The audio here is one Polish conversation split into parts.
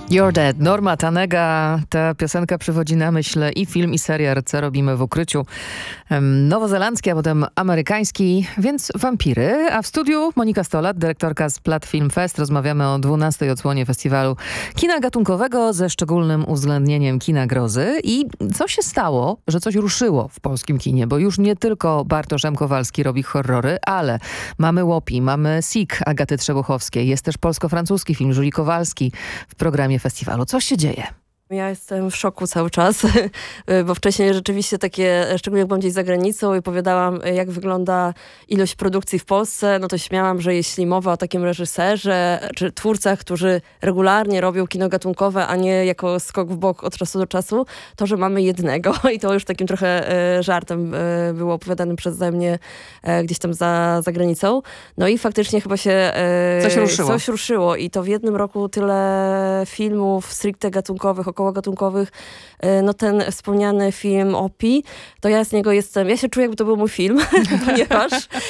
You're Dead, Norma Tanega. Ta piosenka przywodzi na myśl i film, i serial Co robimy w ukryciu. Nowozelandzki, a potem amerykański, więc wampiry. A w studiu Monika Stolat, dyrektorka z Plat Film Fest. Rozmawiamy o 12. odsłonie festiwalu kina gatunkowego ze szczególnym uwzględnieniem kina grozy. I co się stało, że coś ruszyło w polskim kinie? Bo już nie tylko Bartosz M. Kowalski robi horrory, ale mamy Łopi, mamy Sik Agaty Trzebuchowskiej. Jest też polsko-francuski film Julii Kowalski w programie festiwalu. Co się dzieje? Ja jestem w szoku cały czas, bo wcześniej rzeczywiście takie, szczególnie jak byłam gdzieś za granicą i opowiadałam, jak wygląda ilość produkcji w Polsce, no to śmiałam, że jeśli mowa o takim reżyserze czy twórcach, którzy regularnie robią kino gatunkowe, a nie jako skok w bok od czasu do czasu, to, że mamy jednego i to już takim trochę żartem było opowiadanym przeze mnie gdzieś tam za granicą. No i faktycznie chyba się coś ruszyło i to w jednym roku tyle filmów stricte gatunkowych, około gatunkowych, no ten wspomniany film Opi, to ja z niego jestem, ja się czuję, jakby to był mój film, ponieważ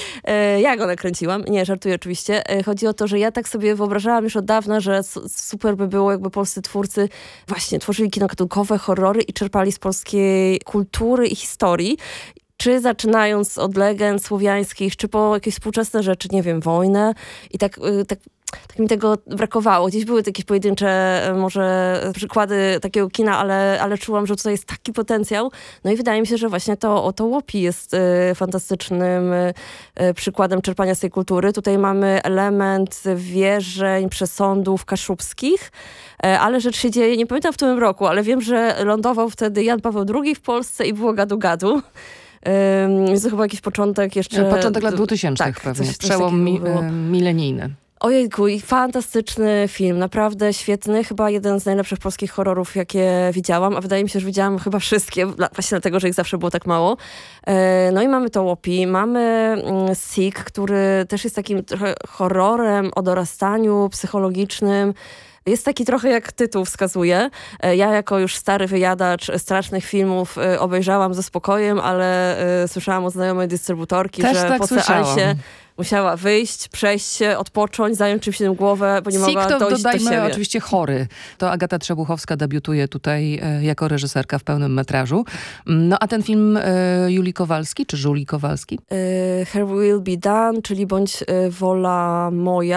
ja go nakręciłam, nie, żartuję oczywiście. Chodzi o to, że ja tak sobie wyobrażałam już od dawna, że super by było, jakby polscy twórcy właśnie tworzyli kino gatunkowe, horrory i czerpali z polskiej kultury i historii. Czy zaczynając od legend słowiańskich, czy po jakieś współczesne rzeczy, nie wiem, wojnę i tak mi tego brakowało. Gdzieś były jakieś pojedyncze może przykłady takiego kina, ale czułam, że tutaj jest taki potencjał. No i wydaje mi się, że właśnie to Łopi jest fantastycznym przykładem czerpania z tej kultury. Tutaj mamy element wierzeń, przesądów kaszubskich, ale rzecz się dzieje, nie pamiętam w którym roku, ale wiem, że lądował wtedy Jan Paweł II w Polsce i było gadu-gadu. Jest to chyba jakiś początek jeszcze... Początek lat 2000 tak, pewnie. Przełom milenijny. Ojejku, i fantastyczny film, naprawdę świetny, chyba jeden z najlepszych polskich horrorów, jakie widziałam, a wydaje mi się, że widziałam chyba wszystkie, właśnie dlatego, że ich zawsze było tak mało. No i mamy to Łopi, mamy Sik, który też jest takim trochę horrorem o dorastaniu psychologicznym. Jest taki trochę, jak tytuł wskazuje. Ja jako już stary wyjadacz strasznych filmów obejrzałam ze spokojem, ale słyszałam od znajomej dystrybutorki, też że tak po seansie musiała wyjść, przejść się, odpocząć, zająć czymś innym głowę, bo nie mogła dojść do siebie. Oczywiście Chory. To Agata Trzebuchowska debiutuje tutaj jako reżyserka w pełnym metrażu. No a ten film Julii Kowalski, czy Julii Kowalski? Her Will Be Done, czyli Bądź wola moja.